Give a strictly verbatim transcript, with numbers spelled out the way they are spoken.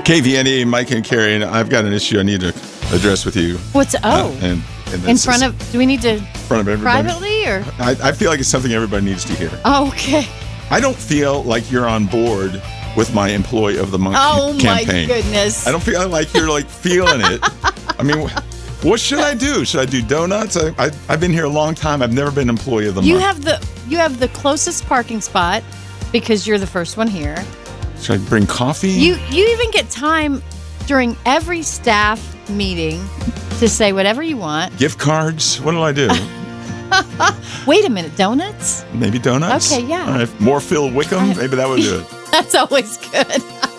K V N E, Mike and Carrie, and I've got an issue I need to address with you. What's oh? Uh, and, and in front of? Do we need to? In front of everybody. Privately or? I, I feel like it's something everybody needs to hear. Oh, okay. I don't feel like you're on board with my Employee of the Month oh, campaign. Oh my goodness! I don't feel like you're like feeling it. I mean, what should I do? Should I do donuts? I, I, I've been here a long time. I've never been Employee of the you Month. You have the you have the closest parking spot because you're the first one here. Should I bring coffee? You you even get time during every staff meeting to say whatever you want. Gift cards? What do I do? Wait a minute, donuts? Maybe donuts? Okay, yeah. All right, more Phil Wickham? Maybe that would do it. That's always good.